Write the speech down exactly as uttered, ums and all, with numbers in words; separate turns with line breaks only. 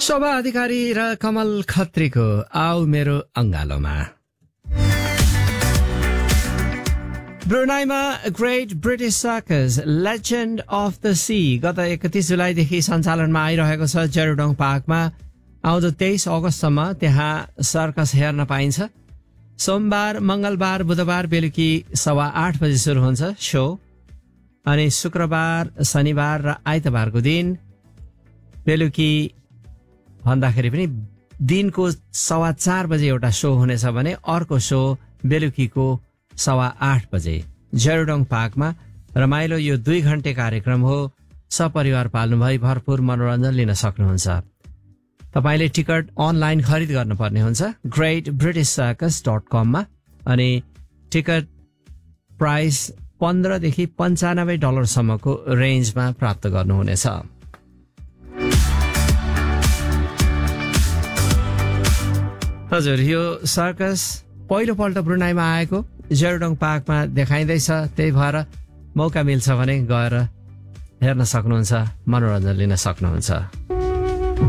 शोभा अधिकारी र कमल खत्रीको आऊ मेरो अंगालोमा। ब्रुनाईमा great British circus legend of the C गत एकतीस जुलाईदेखि सञ्चालनमा आइरहेको छ जेरुडोङ पार्कमा। आउँदो तेइस अगस्तसम्म त्यहाँ सर्कस हेर्न पाइन्छ। सोमबार, मंगलबार, बुधबार बेलुकी सवा आठ बजे सुरु हुन्छ शो अनि शुक्रबार, शनिबार र आइतबारको दिन बेलुकी भन्दाखेरि पनि दिनको सवा चार बजे एउटा शो हुनेछ भने अर्को शो बेलुकीको सवा आठ बजे जेरुडोङ पार्कमा। रमाइलो यो दुई घण्टे कार्यक्रम हो। सपरिवार पाल्नुभई भरपूर मनोरञ्जन लिन सक्नुहुन्छ। तपाईले टिकट अनलाइन खरिद गर्नुपर्ने हुन्छ ग्रेट ब्रिटिश सर्कस डट कममा अनि टिकट प्राइस पन्ध्रदेखि पन्चानब्बे डलरसम्मको रेन्जमा प्राप्त गर्नुहुनेछ। हजुर, यो सर्कस पहिलोपल्ट ब्रुनाईमा आएको जेरुडोङ पार्कमा देखाइँदैछ। त्यही भएर मौका मिल्छ भने गएर हेर्न सक्नुहुन्छ, मनोरञ्जन लिन सक्नुहुन्छ।